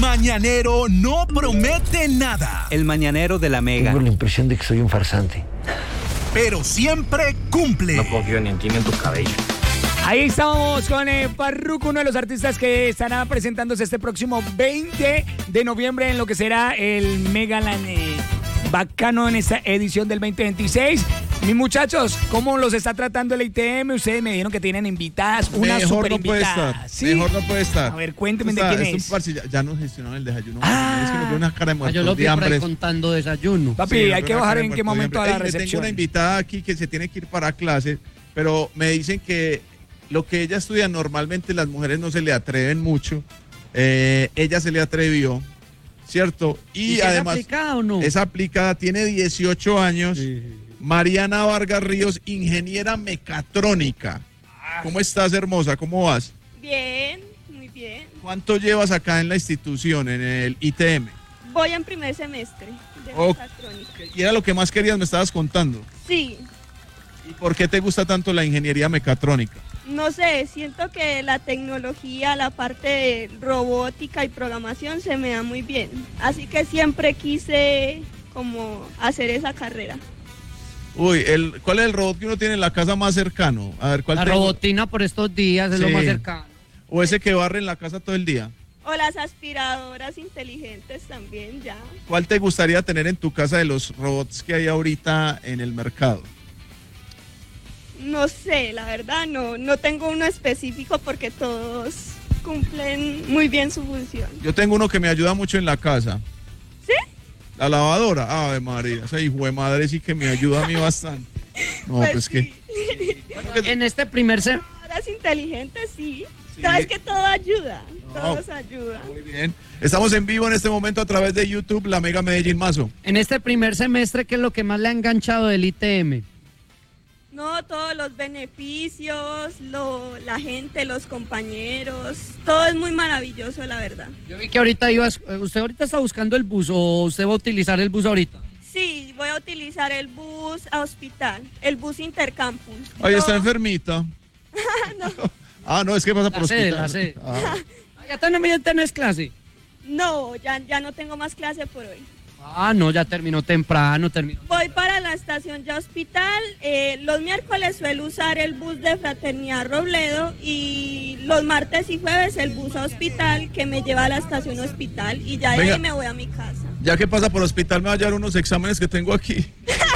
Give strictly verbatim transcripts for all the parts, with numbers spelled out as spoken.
mañanero no promete nada. El mañanero de la Mega. Tengo la impresión de que soy un farsante. Pero siempre cumple. No confío ni en ti ni en tu cabello. Ahí estamos con eh, Farruko, uno de los artistas que estará presentándose este próximo veinte de noviembre en lo que será el Megaland eh, Bacano en esta edición del veinte veintiséis. Mis muchachos, ¿cómo los está tratando el I T M? Ustedes me dijeron que tienen invitadas, una Mejor super no puede invitada. estar. ¿Sí? Mejor no puede estar. A ver, cuéntenme O sea, de quién es. es. Un parce, ya, ya nos gestionaron el desayuno. Ah. Es que nos dio una cara de Ah, muertos yo lo vi de por ahí hambre. contando desayuno. Papi, Sí, hay nos que dio una bajar cara en de qué muertos de momento a hambre. la Ey, le recepción. tengo una invitada aquí que se tiene que ir para clase, pero me dicen que lo que ella estudia normalmente las mujeres no se le atreven mucho. Eh, ella se le atrevió, ¿cierto? Y, ¿Y además es aplicada o no? es aplicada, tiene dieciocho años. Sí. Mariana Vargas Ríos, ingeniera mecatrónica. ¿Cómo estás, hermosa? ¿Cómo vas? Bien, muy bien. ¿Cuánto llevas acá en la institución, en el I T M? Voy en primer semestre de Ok. mecatrónica. Y era lo que más querías, me estabas contando. Sí, ¿Y por qué te gusta tanto la ingeniería mecatrónica? no sé, siento que la tecnología, la parte de robótica y programación se me da muy bien. Así que siempre quise como hacer esa carrera. Uy, el, ¿cuál es el robot que uno tiene en la casa más cercano? A ver, ¿cuál La tengo? robotina por estos días es Sí. lo más cercano. ¿O ese que barre en la casa todo el día? O las aspiradoras inteligentes también, ya. ¿Cuál te gustaría tener en tu casa de los robots que hay ahorita en el mercado? No sé, la verdad, no, no tengo uno específico porque todos cumplen muy bien su función. Yo tengo uno que me ayuda mucho en la casa. ¿Sí? La lavadora. Ave María, ese hijo de madre sí que me ayuda a mí bastante. No, pues, Pues que... sí. En este primer sem Aspiradoras inteligentes, sí. Sí. Sabes que todo ayuda, No. todos ayudan. Muy bien. Estamos en vivo en este momento a través de YouTube, la Mega Medellín Mazo. en este primer semestre, ¿qué es lo que más le ha enganchado del I T M? No, todos los beneficios, lo, la gente, los compañeros, todo es muy maravilloso, la verdad. Yo vi que ahorita ibas, eh, usted ahorita está buscando el bus o usted va a utilizar el bus ahorita. Sí, voy a utilizar el bus a hospital, el bus Intercampus. Ahí está No, enfermita. Ah, no, es que pasa por La sede, hospital. la sede. Ah. Ah, ya también tenés clase. No, ya, ya no tengo más clase por hoy. Ah, no, ya terminó temprano, terminó. Voy para la estación ya hospital. Eh, los miércoles suelo usar el bus de Fraternidad Robledo y los martes y jueves el bus a hospital que me lleva a la estación hospital y ya de Venga. ahí me voy a mi casa. Ya que pasa por hospital me va a llevar unos exámenes que tengo aquí.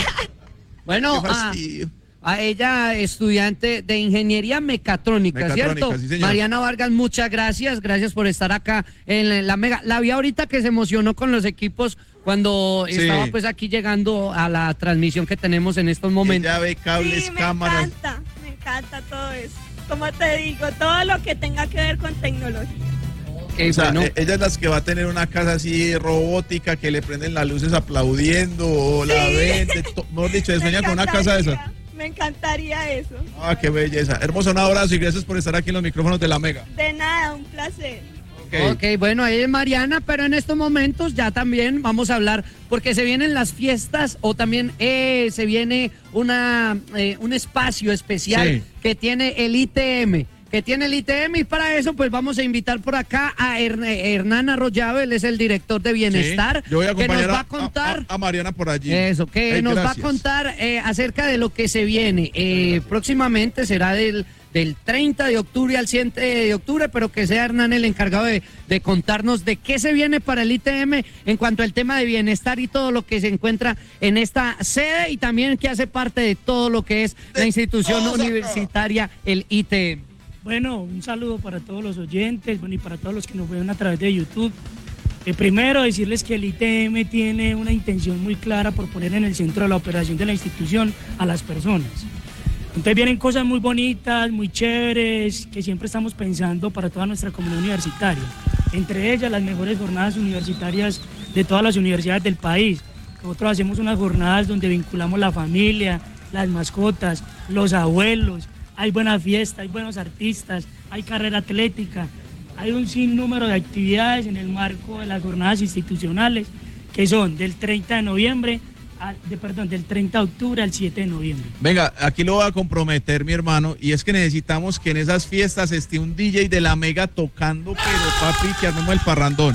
Bueno, Qué a, fastidio. a ella, estudiante de ingeniería mecatrónica, Mecatrónica, ¿cierto? sí, señor. Mariana Vargas, muchas gracias, gracias por estar acá en la Mega. La vi ahorita que se emocionó con los equipos cuando Sí. estaba pues aquí llegando a la transmisión que tenemos en estos momentos. Ya ve cables, Sí, me cámaras. encanta, me encanta todo eso. Como te digo, todo lo que tenga que ver con tecnología. Ok, O sea, bueno. eh, ella es las que va a tener una casa así robótica que le prenden las luces aplaudiendo o la Sí. vende. to- Mejor dicho, Me sueña con una casa de esas. encantaría, Me encantaría eso. Ah, qué belleza. Hermoso, un abrazo y gracias por estar aquí en los micrófonos de la Mega. De nada, un placer. Ok. Ok, bueno, ahí es Mariana, pero en estos momentos ya también vamos a hablar, porque se vienen las fiestas o también eh, se viene una, eh, un espacio especial Sí. que tiene el I T M. Que tiene el I T M y para eso pues vamos a invitar por acá a Hern- Hernán Arroyave, él es el director de Bienestar, Sí, yo voy a que nos acompañar va a, a contar... a- a Mariana por allí. Eso, que Ey, nos gracias. va a contar eh, acerca de lo que se viene. Eh, próximamente será del, del treinta de octubre al siete de octubre, pero que sea Hernán el encargado de, de contarnos de qué se viene para el I T M en cuanto al tema de bienestar y todo lo que se encuentra en esta sede y también que hace parte de todo lo que es la institución todo, universitaria, el I T M. Bueno, un saludo para todos los oyentes, bueno, y para todos los que nos ven a través de YouTube. Eh, primero, decirles que el I T M tiene una intención muy clara por poner en el centro de la operación de la institución a las personas. Entonces vienen cosas muy bonitas, muy chéveres, que siempre estamos pensando para toda nuestra comunidad universitaria. Entre ellas, las mejores jornadas universitarias de todas las universidades del país. Nosotros hacemos unas jornadas donde vinculamos la familia, las mascotas, los abuelos. Hay buena fiesta, hay buenos artistas, hay carrera atlética, hay un sinnúmero de actividades en el marco de las jornadas institucionales que son del treinta de noviembre, a, de, perdón, del treinta de octubre al siete de noviembre. Venga, aquí lo voy a comprometer, mi hermano, y es que necesitamos que en esas fiestas esté un D J de la Mega tocando, pero papi, que armemos el parrandón.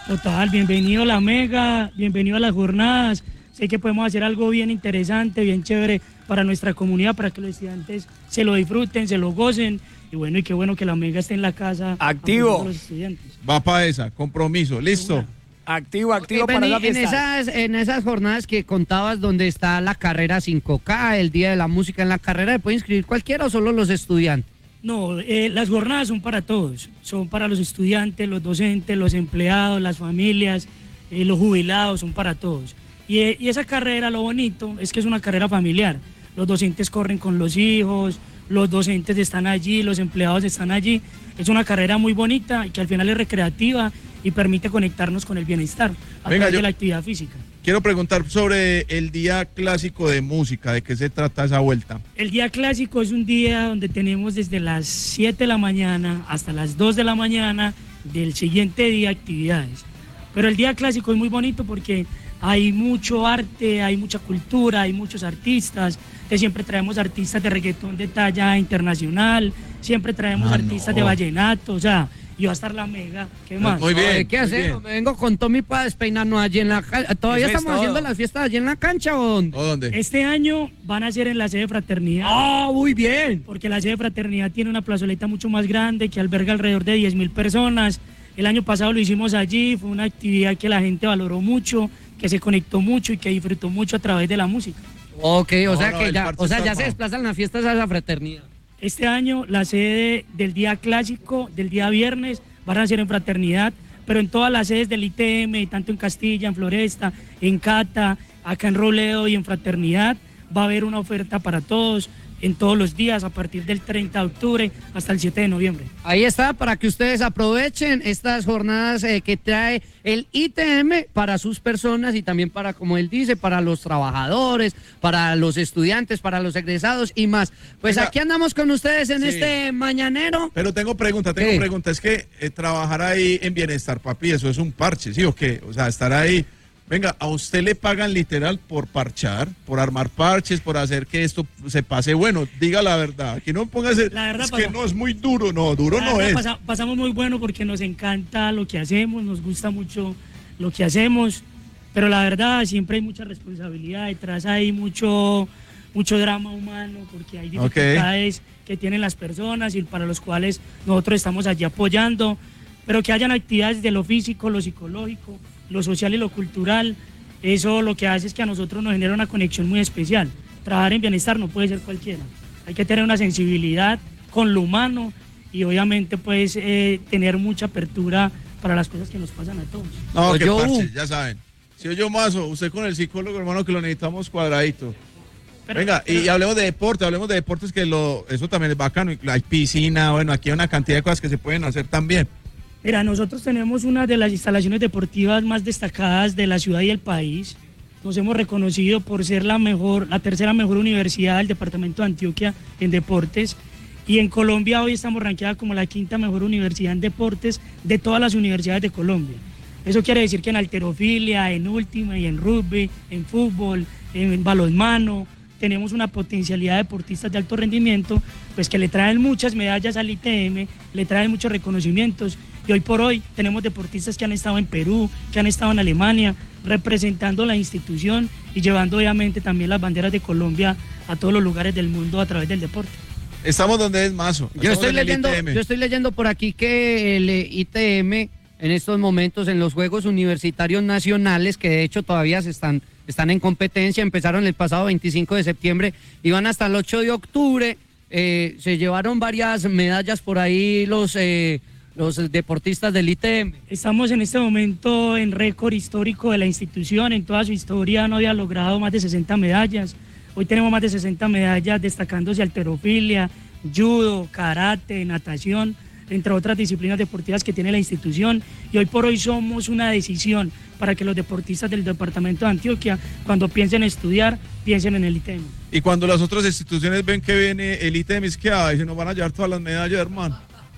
Total, bienvenido a la Mega, bienvenido a las jornadas. Sé que podemos hacer algo bien interesante, bien chévere para nuestra comunidad, para que los estudiantes se lo disfruten, se lo gocen. Y bueno, y qué bueno que la Mega esté en la casa. Activo. A los estudiantes. Va para esa, compromiso, listo. Activo, activo Ok, para Benny, la en fiesta. esas, en esas jornadas que contabas donde está la carrera cinco K, el Día de la Música en la carrera, ¿se puede inscribir cualquiera o solo los estudiantes? No, eh, las jornadas son para todos, son para los estudiantes, los docentes, los empleados, las familias, eh, los jubilados, son para todos. Y, eh, y esa carrera, lo bonito es que es una carrera familiar. Los docentes corren con los hijos, los docentes están allí, los empleados están allí. Es una carrera muy bonita y que al final es recreativa y permite conectarnos con el bienestar a Venga, través yo- de la actividad física. Quiero preguntar sobre el Día Clásico de Música, ¿de qué se trata esa vuelta? El día clásico es un día donde tenemos desde las siete de la mañana hasta las dos de la mañana del siguiente día actividades. Pero el día clásico es muy bonito porque hay mucho arte, hay mucha cultura, hay muchos artistas. Que siempre traemos artistas de reggaetón de talla internacional, siempre traemos Ah, artistas no. de vallenato, o sea, y va a estar la Mega, ¿qué más? Muy bien. Oye, ¿qué muy hacer? bien. Me vengo con Tommy para despeinarnos allí en la cancha. ¿Todavía Eso es estamos todo. haciendo las fiestas allí en la cancha o dónde? ¿O dónde? Este año van a ser en la sede Fraternidad. ¡Ah, muy bien! Porque la sede Fraternidad tiene una plazoleta mucho más grande que alberga alrededor de diez mil personas. El año pasado lo hicimos allí, fue una actividad que la gente valoró mucho, que se conectó mucho y que disfrutó mucho a través de la música. Ok, o No, sea no, que el ya, parche o sea, está ya se armado. desplazan las fiestas a la fraternidad. Este año la sede del día clásico, del día viernes, van a ser en Fraternidad, pero en todas las sedes del I T M, tanto en Castilla, en Floresta, en Cata, acá en Robledo y en Fraternidad, va a haber una oferta para todos en todos los días a partir del treinta de octubre hasta el siete de noviembre. Ahí está, para que ustedes aprovechen estas jornadas eh, que trae el I T M para sus personas y también para, como él dice, para los trabajadores, para los estudiantes, para los egresados y más. Pues Venga. aquí andamos con ustedes en Sí. este mañanero. Pero tengo pregunta, tengo ¿Qué? pregunta. Es que eh, trabajar ahí en Bienestar, papi, eso es un parche, ¿sí o qué? O sea, estar ahí. Venga, ¿a usted le pagan literal por parchar, por armar parches, por hacer que esto se pase bueno? Diga la verdad. Aquí no póngase. La verdad, es que pasa- no es muy duro, no, duro La no verdad, es. pasa- pasamos muy bueno porque nos encanta lo que hacemos, nos gusta mucho lo que hacemos, pero la verdad siempre hay mucha responsabilidad detrás, hay mucho, mucho drama humano porque hay Ok. dificultades que tienen las personas y para los cuales nosotros estamos allí apoyando, pero que hayan actividades de lo físico, lo psicológico, lo social y lo cultural, eso lo que hace es que a nosotros nos genera una conexión muy especial. Trabajar en bienestar no puede ser cualquiera, hay que tener una sensibilidad con lo humano y obviamente pues eh, tener mucha apertura para las cosas que nos pasan a todos. No, que Yo- parche, ya saben. Si yo mazo, usted con el psicólogo, hermano, que lo necesitamos cuadradito. Pero- Venga, y, pero- y hablemos de deporte, hablemos de deportes que lo, eso también es bacano. Hay piscina, bueno, aquí hay una cantidad de cosas que se pueden hacer también. Mira, nosotros tenemos una de las instalaciones deportivas más destacadas de la ciudad y el país. Nos hemos reconocido por ser la mejor, la tercera mejor universidad del departamento de Antioquia en deportes. Y en Colombia hoy estamos rankeada como la quinta mejor universidad en deportes de todas las universidades de Colombia. Eso quiere decir que en halterofilia, en última y en rugby, en fútbol, en balonmano, tenemos una potencialidad de deportistas de alto rendimiento, pues que le traen muchas medallas al I T M, le traen muchos reconocimientos. Y hoy por hoy tenemos deportistas que han estado en Perú, que han estado en Alemania, representando la institución y llevando obviamente también las banderas de Colombia a todos los lugares del mundo a través del deporte. Estamos donde es mazo. Yo estamos estoy en el leyendo, I T M. yo estoy leyendo por aquí que el eh, I T M en estos momentos en los Juegos Universitarios Nacionales, que de hecho todavía se están, están en competencia, empezaron el pasado veinticinco de septiembre, iban hasta el ocho de octubre, eh, se llevaron varias medallas por ahí los, eh, los deportistas del I T M. Estamos en este momento en récord histórico de la institución. En toda su historia no había logrado más de sesenta medallas. Hoy tenemos más de sesenta medallas destacándose halterofilia, judo, karate, natación, entre otras disciplinas deportivas que tiene la institución. Y hoy por hoy somos una decisión para que los deportistas del departamento de Antioquia, cuando piensen estudiar, piensen en el I T M. Y cuando las otras instituciones ven que viene el I T M, es que ay, se nos van a llevar todas las medallas, hermano.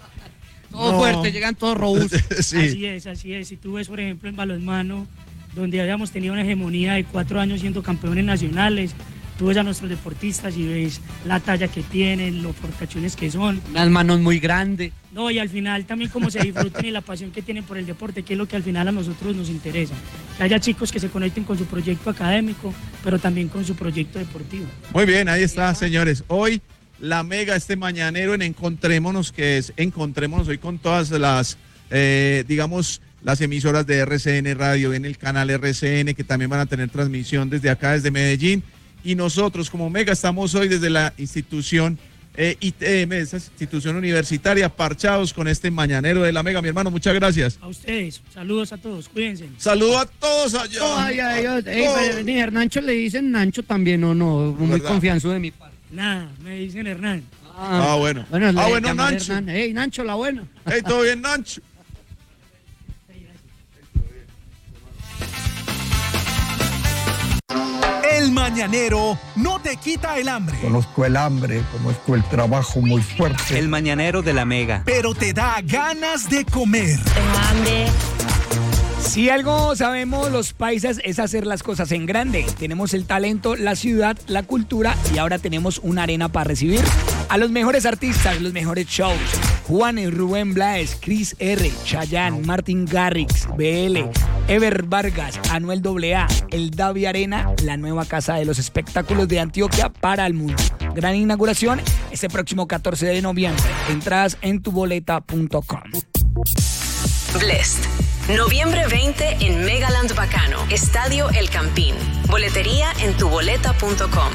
Todo No. fuerte, llegan todos robustos. Sí. Así es, así es. Si tú ves, por ejemplo, en balonmano, donde habíamos tenido una hegemonía de cuatro años siendo campeones nacionales, tú ves a nuestros deportistas y ves la talla que tienen, los fortachones que son. Unas manos muy grandes. No, y al final también cómo se disfrutan y la pasión que tienen por el deporte, que es lo que al final a nosotros nos interesa. Que haya chicos que se conecten con su proyecto académico, pero también con su proyecto deportivo. Muy bien, ahí está, señores. Hoy la Mega, este mañanero en Encontrémonos, que es Encontrémonos hoy con todas las, eh, digamos, las emisoras de R C N Radio, en el canal R C N, que también van a tener transmisión desde acá, desde Medellín. Y nosotros como Mega estamos hoy desde la institución eh, I T M, esa institución universitaria, parchados con este mañanero de la Mega. Mi hermano, muchas gracias. A ustedes, saludos a todos, cuídense. Saludos a todos allá. Oh, ay, ay, ay, ey, pero ni Hernancho le dicen Nancho también, ¿o no? Muy ¿verdad? confianzudo de mi parte. Nada, me dicen Hernán. Ah, bueno. Bueno, Ah, le bueno, llaman Nancho. Hernán. Ey, Nancho, la buena. Hey, ¿todo bien, Nancho? El mañanero no te quita el hambre, Conozco el hambre, conozco el trabajo muy fuerte. El mañanero de la Mega. pero te da ganas de comer. Si algo sabemos los paisas es hacer las cosas en grande. Tenemos el talento, la ciudad, la cultura y ahora tenemos una arena para recibir a los mejores artistas, los mejores shows. Juan y Rubén Blades, Chris R, Chayanne, Martin Garrix, B L, Ever Vargas, Anuel A A, el Davi Arena, la nueva casa de los espectáculos de Antioquia para el mundo. Gran inauguración este próximo catorce de noviembre. Entradas en tu boleta punto com. Blessed. Noviembre veinte en Megaland Bacano, Estadio El Campín. Boletería en tu boleta punto com.